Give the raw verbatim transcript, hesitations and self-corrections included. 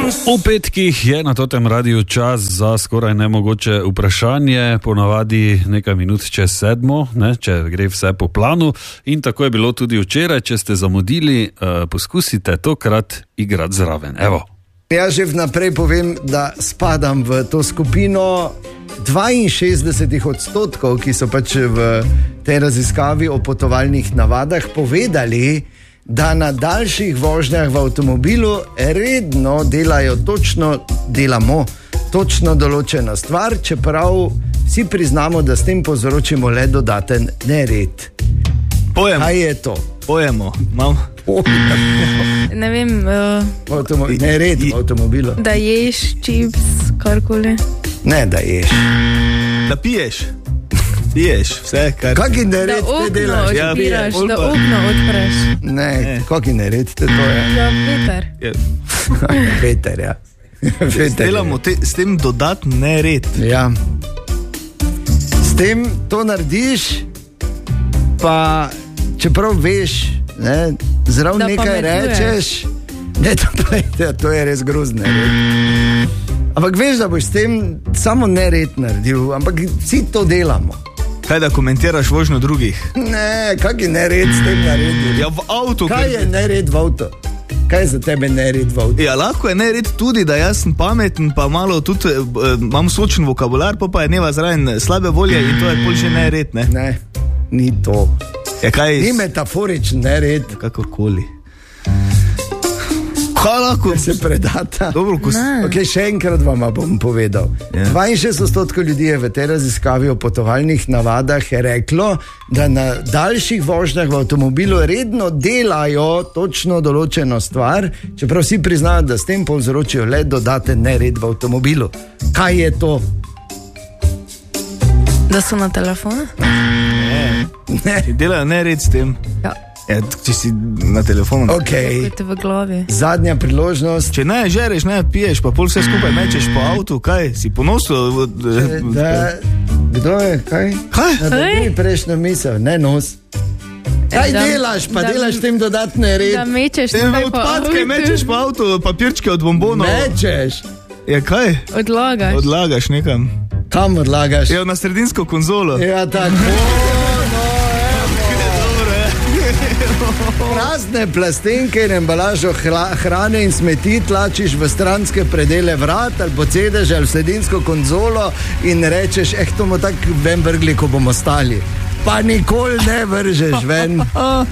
V petkih je na totem radiju čas za skoraj nemogoče vprašanje, ponavadi nekaj minut čez sedmo, ne, če gre vse po planu. In tako je bilo tudi včeraj, če ste zamudili, uh, poskusite tokrat igrati zraven. Evo. Ja že vnaprej povem, da spadam v to skupino dvainšestdeset odstotkov, ki so pač v tej raziskavi o potovalnih navadah povedali, da na daljših vožnjah v avtomobilu redno delajo točno, delamo točno določeno stvar, čeprav vsi priznamo, da s tem povzročimo le dodaten nered. Pojemo. Kaj je to? Pojemo. Mam. Ne vem, uh, Avtomo- nered v avtomobilu. da ješ čips, karkoli. Ne, da ješ. Da piješ. Piješ vse, kar... Kaki Da nered te okno delaš? Ja, odpiraš, pije. da okno odpreš. Ne, Ne. kaki nered te to je? Ja, Peter. Je, Peter, ja. Peter, delamo te, s tem dodatni nered. Ja. S tem to narediš, pa čeprav veš, ne, zraven Da nekaj pametuješ. rečeš, ne, to, pa, ja, to je res grozno. Ampak veš, da boš s tem samo nered naredil, ampak vsi to delamo. Kaj da komentiraš vožnjo drugih? Ne, kak je nered s tem naredil? Ja, v avtu. Kaj je nered v avtu? Kaj je za tebe nered v avtu? Ja, lahko je nered tudi, da jaz sem pameten, pa malo tudi eh, imam sočen vokabular, pa pa je neva zraven slabe volje in to je pol že nered, ne? Ne, ni to. Ja, kaj Ni metaforičen nered, kakorkoli. Kaj lahko se predata. Dobro, ko s... Okay, še enkrat vam bom povedal. Ja. dvainšestdeset odstotkov ljudi je v tej raziskavi o potovalnih navadah reklo, da na daljših vožnjah v avtomobilu redno delajo točno določeno stvar, čeprav vsi priznajo, da s tem povzročijo le dodaten nered v avtomobilu. Kaj je to? Da so na telefonu? Ne. delajo nered s tem. Ja. Ja, če si na telefonu. Okay. Kot v glavi. Zadnja priložnost. Če ne žereš, ne piješ, pa pol vse skupaj mečeš po avtu, kaj? Si ponosil? Da, kdo je? Kaj? Kaj? Nadaljuj prejšnjo misel, ne nos. Kaj Da- delaš, pa da- delaš s tem dodatne Da red? mečeš Te naprej po odpadke avtu. mečeš po avtu, papirčke od bombonov. Mečeš. Ja, kaj? Odlagaš. Odlagaš nekam. Kam odlagaš? Ja, na sredinsko konzolo. Ja, tako. Prazne plastenke in embalažo hla, hrane in smeti tlačiš v stranske predele vrat ali pocedeš ali v sredinsko konzolo in rečeš, eh, to bomo tako ven vrgli, ko bomo stali. Pa nikoli ne vržeš ven.